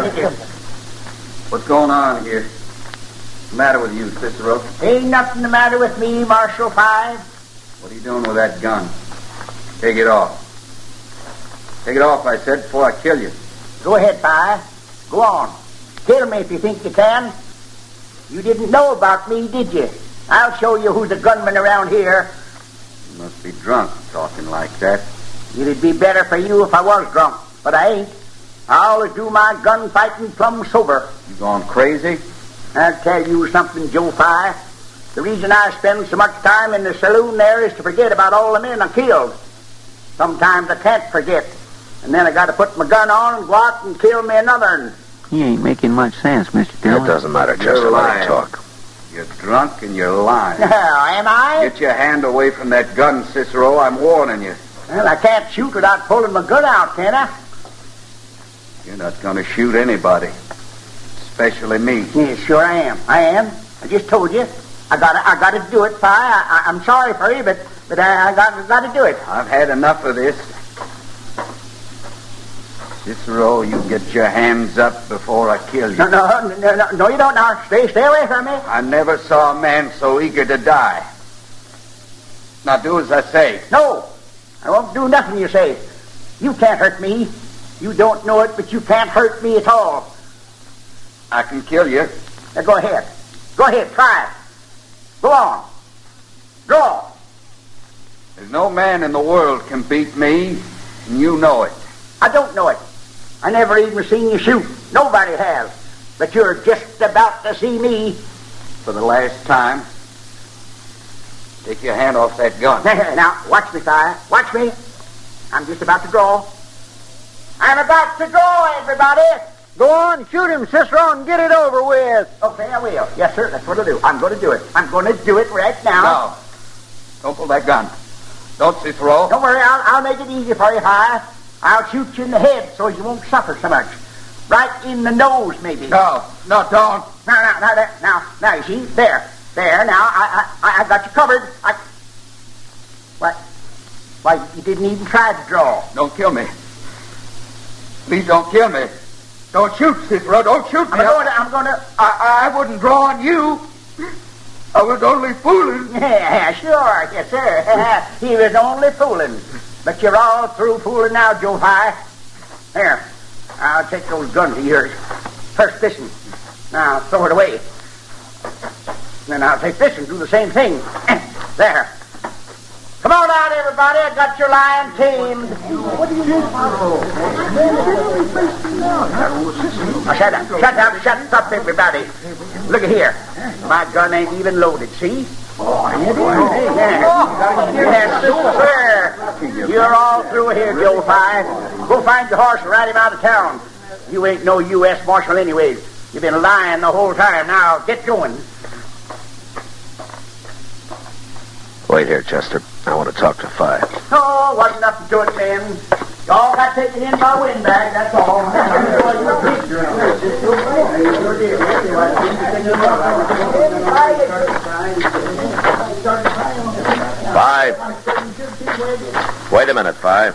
What's going on here? What's the matter with you, Cicero? Ain't nothing the matter with me, Marshal Five. What are you doing with that gun? Take it off. Take it off, I said, before I kill you. Go ahead, Five. Go on. Kill me if you think you can. You didn't know about me, did you? I'll show you who's the gunman around here. You must be drunk talking like that. It'd be better for you if I was drunk, but I ain't. I always do my gunfighting plumb sober. You gone crazy? I'll tell you something, Joe Five. The reason I spend so much time in the saloon there is to forget about all the men I killed. Sometimes I can't forget. And then I got to put my gun on and go out and kill me another one. He ain't making much sense, Mr. Dillon. It doesn't matter, Chester. Let him talk. You're drunk and you're lying. Now, am I? Get your hand away from that gun, Cicero. I'm warning you. Well, I can't shoot without pulling my gun out, can I? You're not going to shoot anybody. Especially me. Yes, sure I am. I am. I just told you. I gotta do it, Fi. I'm sorry for you, but I gotta do it. I've had enough of this. Cicero, you get your hands up before I kill you. No, you don't. Now, stay away from me. I never saw a man so eager to die. Now, do as I say. No, I won't do nothing you say. You can't hurt me. You don't know it, but you can't hurt me at all. I can kill you. Now, go ahead. Go ahead, try it. Go on. Draw. There's no man in the world can beat me, and you know it. I don't know it. I never even seen you shoot. Nobody has. But you're just about to see me. For the last time, take your hand off that gun. Now, watch me, Fi. Watch me. I'm just about to draw. I'm about to draw, everybody. Go on, shoot him, Cicero, and get it over with. Okay, I will. Yes, sir, that's what I'll do. I'm going to do it. I'm going to do it right now. No. Don't pull that gun. Don't, Cicero. Don't worry, I'll make it easy for you, Fi. I'll shoot you in the head so you won't suffer so much. Right in the nose, maybe. No, don't. Now, you see? There. Now, I got you covered. Why, you didn't even try to draw. Don't kill me. Please don't kill me. Don't shoot, Cicero. Don't shoot me. I'm going to... I wouldn't draw on you. I was only fooling. Yeah, sure. Yes, sir. He was only fooling. But you're all through fooling now, Joe Fi. There. I'll take those guns of yours. First this one. Now, throw it away. Then I'll take this and do the same thing. There. Come on out, everybody. I got your lion tamed. What do you want? Shut up, everybody. Look at here. My gun ain't even loaded, see? Yes, sir. You're all through here, Joe Fi. Go find your horse and ride him out of town. You ain't no U.S. Marshal anyways. You've been lying the whole time. Now, get going. Wait here, Chester. I want to talk to Fi. Oh, wasn't nothing to it, men. Y'all got taken in by windbag, that's all. Fi. Wait a minute, Fi.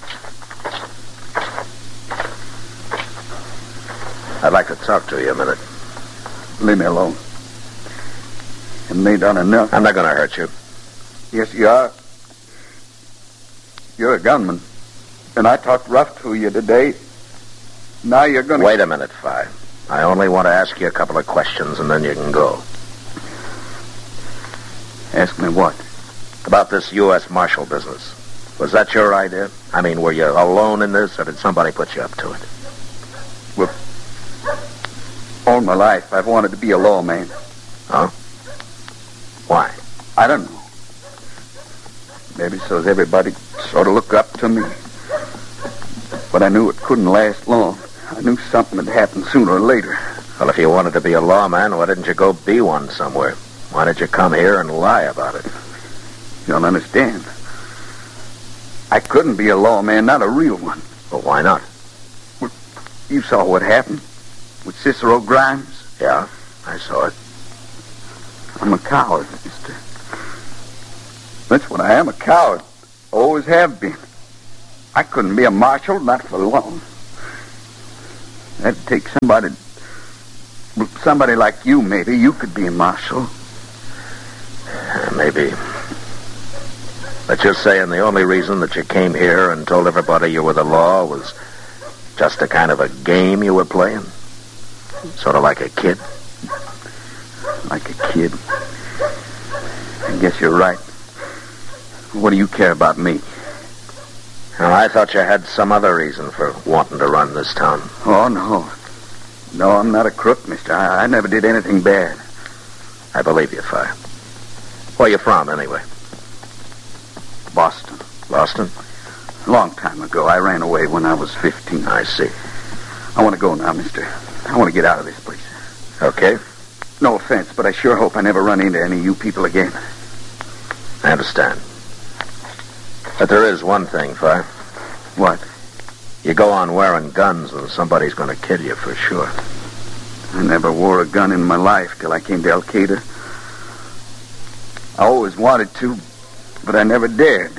I'd like to talk to you a minute. Leave me alone. Haven't they done enough? I'm not going to hurt you. Yes, you are. You're a gunman. And I talked rough to you today. Now you're going to... Wait a minute, Fi. I only want to ask you a couple of questions, and then you can go. Ask me what? About this U.S. Marshal business. Was that your idea? I mean, were you alone in this, or did somebody put you up to it? Well, all my life, I've wanted to be a lawman. Huh? Why? I don't know. Maybe so as everybody sort of look up to me. But I knew it couldn't last long. I knew something would happen sooner or later. Well, if you wanted to be a lawman, why didn't you go be one somewhere? Why did you come here and lie about it? You don't understand. I couldn't be a lawman, not a real one. Well, why not? Well, you saw what happened with Cicero Grimes. Yeah, I saw it. I'm a coward, mister. That's what I am, a coward. Always have been. I couldn't be a marshal, not for long. That'd take somebody like you, maybe. You could be a marshal. Maybe. But you're saying the only reason that you came here and told everybody you were the law was just a kind of a game you were playing? Sort of like a kid? Like a kid? I guess you're right. What do you care about me? Well, I thought you had some other reason for wanting to run this town. Oh, no. No, I'm not a crook, mister. I never did anything bad. I believe you, Fi. Where you from, anyway? Boston. Boston? A long time ago. I ran away when I was 15. I see. I want to go now, mister. I want to get out of this place. Okay. No offense, but I sure hope I never run into any of you people again. I understand. But there is one thing, Fi. What? You go on wearing guns and somebody's going to kill you for sure. I never wore a gun in my life till I came to Al-Qaeda. I always wanted to, but I never dared.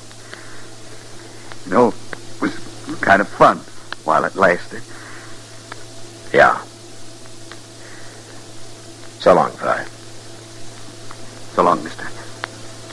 You know, it was kind of fun while it lasted. Yeah. So long, Fi. So long, mister.